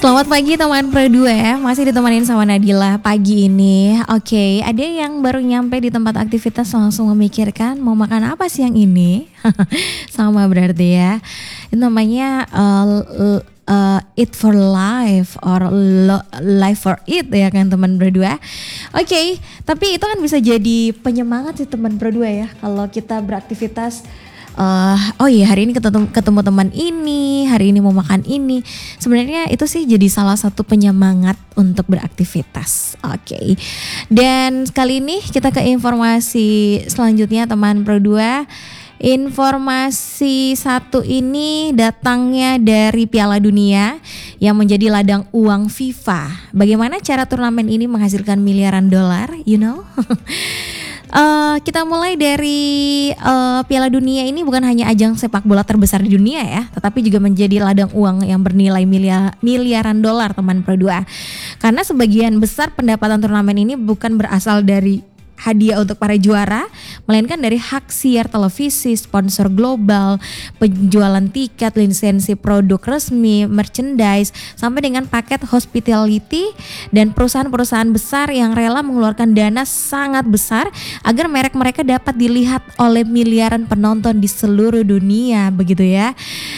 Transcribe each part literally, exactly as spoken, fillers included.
Selamat pagi teman Pro dua ya, masih ditemenin sama Nadila pagi ini. Oke, ada yang baru nyampe di tempat aktivitas langsung memikirkan mau makan apa siang ini. Sama berarti ya. Itu namanya uh, uh, eat for life or lo, life for eat ya kan teman Pro dua. Oke, tapi itu kan bisa jadi penyemangat sih teman Pro dua ya kalau kita beraktivitas. Uh, oh iya hari ini ketemu, ketemu teman ini, hari ini mau makan ini. Sebenarnya itu sih jadi salah satu penyemangat untuk beraktivitas. Oke. Okay. Dan kali ini kita ke informasi selanjutnya teman Pro dua. Informasi satu ini datangnya dari Piala Dunia yang menjadi ladang uang FIFA. Bagaimana cara turnamen ini menghasilkan miliaran dolar, you know? Uh, kita mulai dari uh, Piala Dunia ini bukan hanya ajang sepak bola terbesar di dunia ya, tetapi juga menjadi ladang uang yang bernilai miliar, miliaran dolar teman Pro dua. Karena sebagian besar pendapatan turnamen ini bukan berasal dari hadiah untuk para juara, melainkan dari hak siar televisi, sponsor global, penjualan tiket, lisensi produk resmi, merchandise, sampai dengan paket hospitality dan perusahaan-perusahaan besar yang rela mengeluarkan dana sangat besar agar merek mereka dapat dilihat oleh miliaran penonton di seluruh dunia, begitu ya.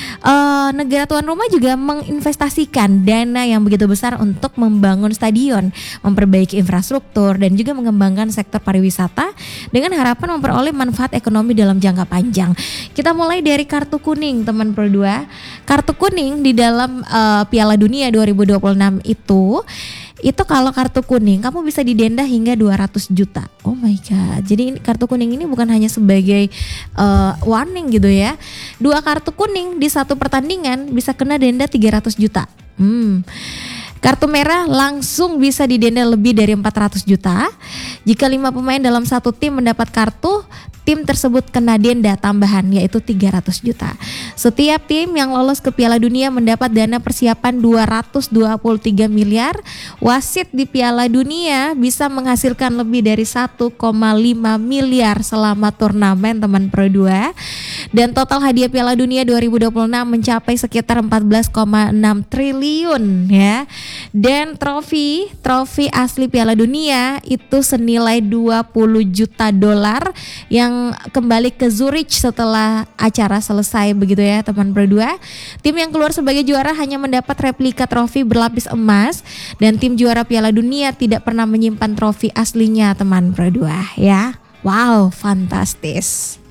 Uh, negara tuan rumah juga menginvestasikan dana yang begitu besar untuk membangun stadion, memperbaiki infrastruktur dan juga mengembangkan sektor pariwisata dengan harapan memperoleh manfaat ekonomi dalam jangka panjang. Kita mulai dari kartu kuning teman Pro dua. Kartu kuning di dalam uh, Piala Dunia dua ribu dua puluh enam itu itu kalau kartu kuning kamu bisa didenda hingga dua ratus juta. Oh my god. Jadi kartu kuning ini bukan hanya sebagai uh, warning gitu ya. Dua kartu kuning di satu pertandingan bisa kena denda tiga ratus juta. Hmm. Kartu merah langsung bisa didenda lebih dari empat ratus juta. Jika lima pemain dalam satu tim mendapat kartu, tim tersebut kena denda tambahan yaitu tiga ratus juta. Setiap tim yang lolos ke Piala Dunia mendapat dana persiapan dua ratus dua puluh tiga miliar. Wasit di Piala Dunia bisa menghasilkan lebih dari satu koma lima miliar selama turnamen teman Pro dua. Dan total hadiah Piala Dunia dua ribu dua puluh enam mencapai sekitar empat belas koma enam triliun ya. Dan trofi, trofi asli Piala Dunia itu senilai dua puluh juta dolar yang kembali ke Zurich setelah acara selesai begitu ya teman Pro dua. Tim yang keluar sebagai juara hanya mendapat replika trofi berlapis emas dan tim juara Piala Dunia tidak pernah menyimpan trofi aslinya teman Pro dua ya. Wow, fantastis.